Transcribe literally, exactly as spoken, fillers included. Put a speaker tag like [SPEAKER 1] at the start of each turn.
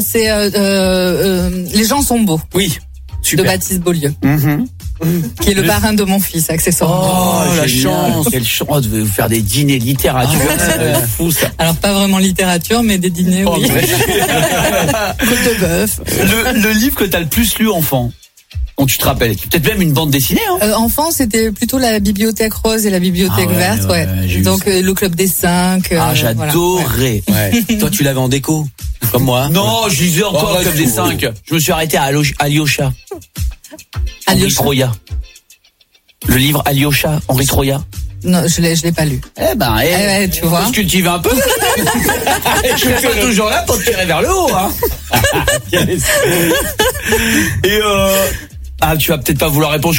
[SPEAKER 1] C'est euh, euh, Les gens sont beaux.
[SPEAKER 2] Oui, super.
[SPEAKER 1] De Baptiste Beaulieu.
[SPEAKER 2] Mm-hmm.
[SPEAKER 1] Qui est le parrain de mon fils, accessoirement.
[SPEAKER 2] Oh, la chance. Quelle chance de faire des dîners littérature. Ah, ouais. C'est fou, ça.
[SPEAKER 1] Alors, pas vraiment littérature, mais des dîners, oh, oui.
[SPEAKER 2] Côte de bœuf. Le, le livre que t'as le plus lu enfant, dont tu te rappelles, peut-être même une bande dessinée, hein.
[SPEAKER 1] Euh, enfant, c'était plutôt la Bibliothèque Rose et la Bibliothèque
[SPEAKER 2] ah ouais,
[SPEAKER 1] Verte, ouais. ouais. Donc, euh, le Club des Cinq. Euh,
[SPEAKER 2] ah, j'adorais.
[SPEAKER 3] Voilà. Ouais. Toi, tu l'avais en déco, comme moi.
[SPEAKER 2] Non, je lisais encore oh, le Club des Cinq. Je me suis arrêté à Alyosha. Henri Troya. Le livre Alyosha, Henri Troya.
[SPEAKER 1] Non, je l'ai, je l'ai pas lu.
[SPEAKER 2] Eh ben, eh,
[SPEAKER 1] eh ouais, tu vois.
[SPEAKER 2] Faut se cultiver un peu. Je suis toujours là pour te tirer vers le haut, hein. Et euh, ah, tu vas peut-être pas vouloir répondre.